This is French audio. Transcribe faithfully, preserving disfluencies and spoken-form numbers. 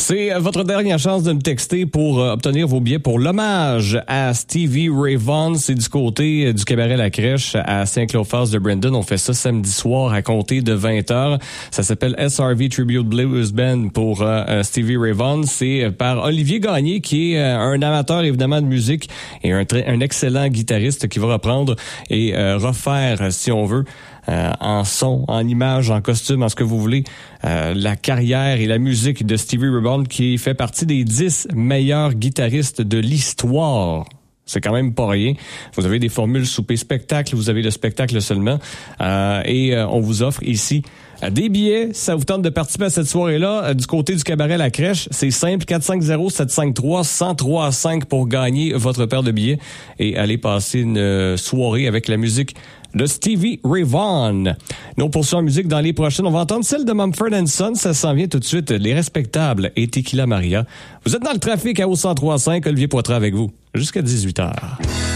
C'est votre dernière chance de me texter pour euh, obtenir vos billets pour l'hommage à Stevie Ray Vaughan. C'est du côté euh, du cabaret La Crèche à Saint-Clophas de Brandon. On fait ça samedi soir à compter de vingt heures. Ça s'appelle S R V Tribute Blues Band pour euh, Stevie Ray Vaughan. C'est par Olivier Gagné, qui est euh, un amateur évidemment de musique et un, très, un excellent guitariste qui va reprendre et euh, refaire, si on veut, Euh, en son, en image, en costume, en ce que vous voulez, euh, la carrière et la musique de Stevie Ray Vaughan, qui fait partie des dix meilleurs guitaristes de l'histoire. C'est quand même pas rien. Vous avez des formules souper spectacle, vous avez le spectacle seulement. Euh, et euh, on vous offre ici euh, des billets. Si ça vous tente de participer à cette soirée-là, euh, du côté du cabaret La Crèche, c'est simple, quatre cinq zéro sept cinq trois un zéro trois cinq pour gagner votre paire de billets et aller passer une euh, soirée avec la musique de Stevie Ray Vaughan. Nous poursuivons en musique dans les prochaines. On va entendre celle de Mumford and Sons. Ça s'en vient tout de suite. Les Respectables et Tequila Maria. Vous êtes dans le trafic à O cent trois cinq. Olivier Poitras avec vous jusqu'à dix-huit heures.